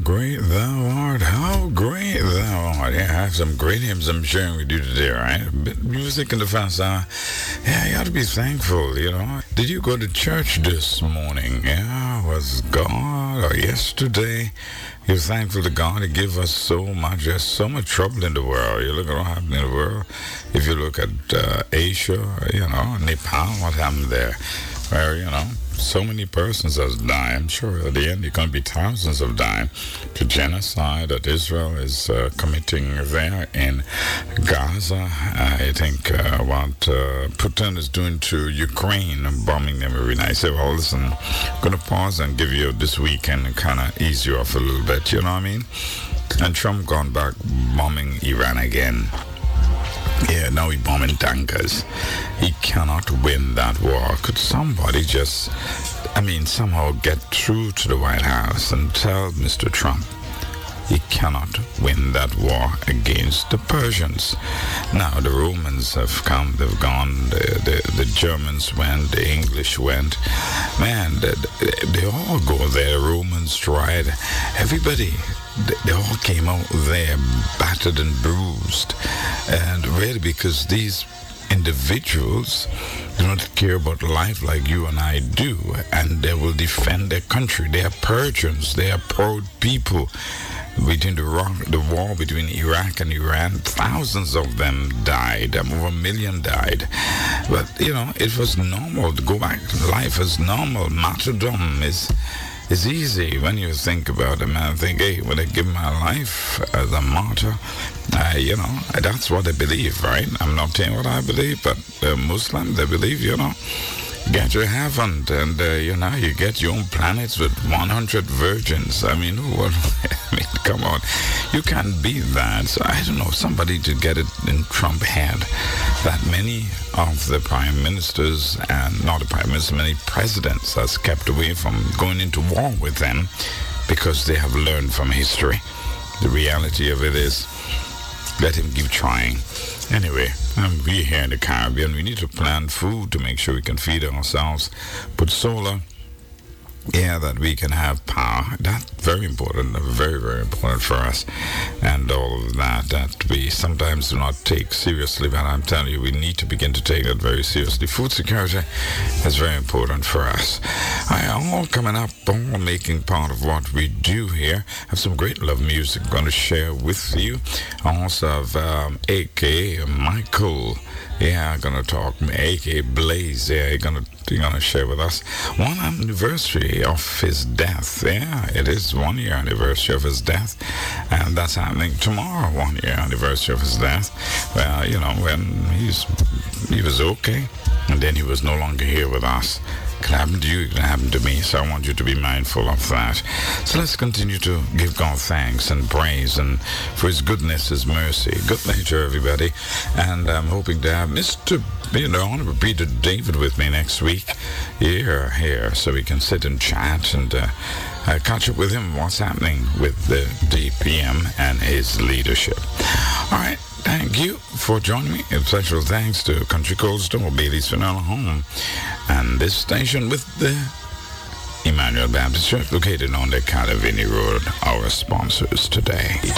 great thou art, how great thou art. Yeah, I have some great hymns I'm sharing with you today, right? Music in the first hour. Yeah, you ought to be thankful, you know. Did you go to church this morning? Yeah, was God, or yesterday? You're thankful to God to give us so much. There's so much trouble in the world. You look at what happened in the world. If you look at Asia, you know, Nepal, what happened there? Where, you know, so many persons has died. I'm sure at the end it's going to be thousands of dying. The genocide that Israel is committing there in Gaza. I think what Putin is doing to Ukraine, bombing them every night. So, well, listen, I'm going to pause and give you this weekend and kind of ease you off a little bit, you know what I mean? And Trump gone back bombing Iran again. Yeah, now he's bombing tankers. He cannot win that war. Could somebody just, somehow get through to the White House and tell Mr. Trump he cannot win that war against the Persians? Now, the Romans have come, they've gone, the Germans went, the English went. Man, they all go there. Romans tried. Everybody, they all came out there battered and bruised. And really, because these individuals do not care about life like you and I do, and they will defend their country. They are Persians. They are proud people. Between the war between Iraq and Iran, thousands of them died. Over 1 million died. But, you know, it was normal to go back to life as normal. Martyrdom is easy when you think about it. Man, I think, hey, when I give my life as a martyr, you know, that's what I believe, right? I'm not saying what I believe, but Muslims, they believe, you know, get to heaven, and you know, you get your own planets with 100 virgins. Come on, you can't beat that. So I don't know, somebody to get it in Trump head that many of the prime ministers, and not the prime minister, many presidents has kept away from going into war with them because they have learned from history. The reality of it is, let him keep trying. Anyway, we're here in the Caribbean. We need to plant food to make sure we can feed ourselves. Put solar, that we can have power. That's very important, very, very important for us. And all of that we sometimes do not take seriously, but I'm telling you, we need to begin to take that very seriously. Food security is very important for us. All coming up, all making part of what we do here. I have some great love music I'm going to share with you. I also have A.K. Michael. Yeah, I'm going to talk, A.K. Blaze. Yeah, you're going to share with us 1 anniversary of his death. Yeah, it is 1 year anniversary of his death. And that's happening tomorrow, 1 year anniversary of his death. Well, you know, when he was okay, and then he was no longer here with us. It can happen to you, it can happen to me, so I want you to be mindful of that. So let's continue to give God thanks and praise and for his goodness, his mercy. Good nature, everybody. And I'm hoping to have Mr. Honorable Peter David with me next week here, so we can sit and chat and catch up with him, what's happening with the DPM and his leadership. All right. Thank you for joining me. A special thanks to Country Cold Store, Bailey's Funeral Home, and this station with the Emmanuel Baptist Church located on the Calavini Road, our sponsors today.